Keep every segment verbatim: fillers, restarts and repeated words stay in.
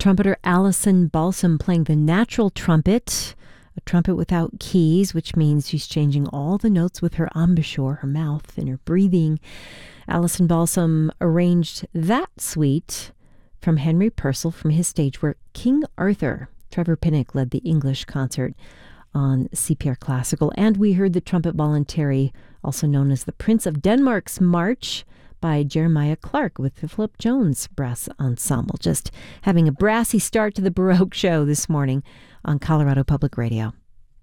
trumpeter Alison Balsam playing the natural trumpet, a trumpet without keys, which means she's changing all the notes with her embouchure, her mouth, and her breathing. Alison Balsam arranged that suite from Henry Purcell from his stage work, King Arthur. Trevor Pinnock led the English concert on C P R Classical. And we heard the trumpet voluntary, also known as the Prince of Denmark's March, by Jeremiah Clark with the Philip Jones Brass Ensemble. Just having a brassy start to the Baroque show this morning on Colorado Public Radio.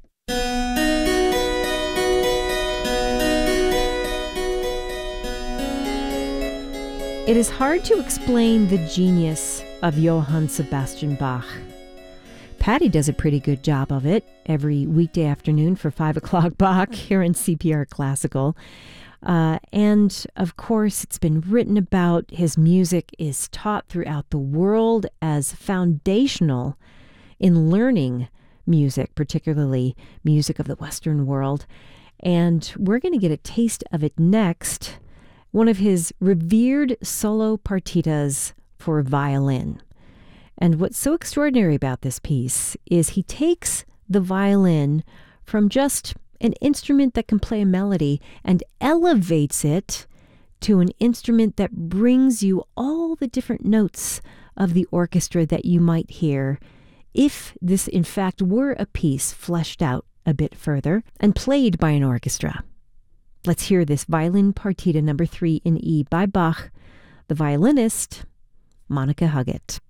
It is hard to explain the genius of Johann Sebastian Bach. Patty does a pretty good job of it every weekday afternoon for five o'clock Bach here in C P R Classical. Uh, and, of course, it's been written about. His music is taught throughout the world as foundational in learning music, particularly music of the Western world. And we're going to get a taste of it next. One of his revered solo partitas for violin. And what's so extraordinary about this piece is he takes the violin from just an instrument that can play a melody and elevates it to an instrument that brings you all the different notes of the orchestra that you might hear if this, in fact, were a piece fleshed out a bit further and played by an orchestra. Let's hear this violin partita number three in E by Bach, the violinist, Monica Huggett.